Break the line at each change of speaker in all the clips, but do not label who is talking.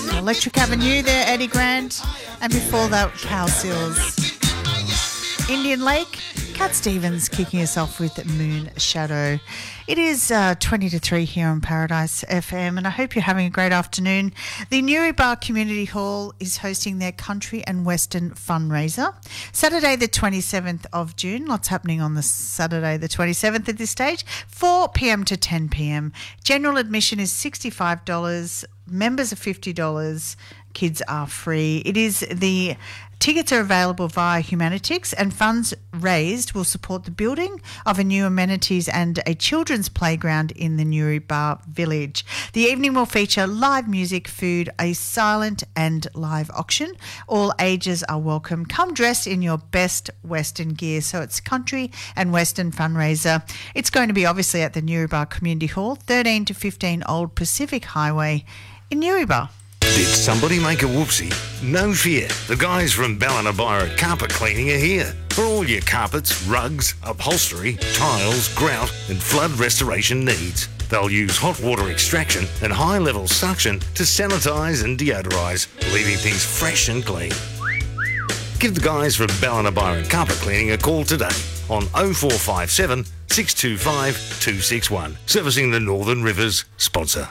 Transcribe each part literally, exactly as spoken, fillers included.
Electric Avenue there, Eddie Grant. And before that, Cal Seals. Indian Lake, Cat Stevens kicking us off with Moon Shadow. It is uh, twenty to three here on Paradise F M, and I hope you're having a great afternoon. The Newry Bar Community Hall is hosting their Country and Western fundraiser. Saturday the twenty-seventh of June. Lots happening on the Saturday the twenty-seventh at this stage. four p.m. to ten p.m. General admission is sixty-five dollars. Members are fifty dollars. Kids are free. It is the tickets are available via Humanitix, and funds raised will support the building of a new amenities and a children's playground in the Newry Bar Village. The evening will feature live music, food, a silent and live auction. All ages are welcome. Come dressed in your best Western gear. So it's Country and Western fundraiser. It's going to be obviously at the Newry Bar Community Hall, thirteen to fifteen Old Pacific Highway in Newry Bar.
Did somebody make a whoopsie? No fear. The guys from Ballinabira Carpet Cleaning are here. For all your carpets, rugs, upholstery, tiles, grout and flood restoration needs. They'll use hot water extraction and high-level suction to sanitise and deodorise, leaving things fresh and clean. Give the guys from Ballinabira Carpet Cleaning a call today on oh four five seven, six two five, two six one. Servicing the Northern Rivers sponsor.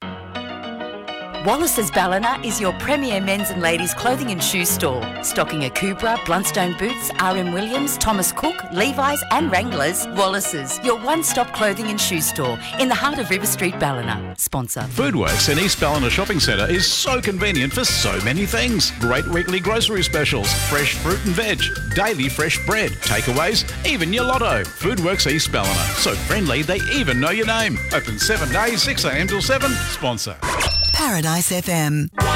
Wallace's Ballina is your premier men's and ladies' clothing and shoe store, stocking Akubra, Blundstone Boots, R M Williams, Thomas Cook, Levi's and Wranglers. Wallace's, your one-stop clothing and shoe store in the heart of River Street, Ballina. Sponsor.
Foodworks in East Ballina Shopping Centre is so convenient for so many things. Great weekly grocery specials, fresh fruit and veg, daily fresh bread, takeaways, even your lotto. Foodworks East Ballina, so friendly they even know your name. Open seven days, six a.m. till seven. Sponsor.
Paradise F M.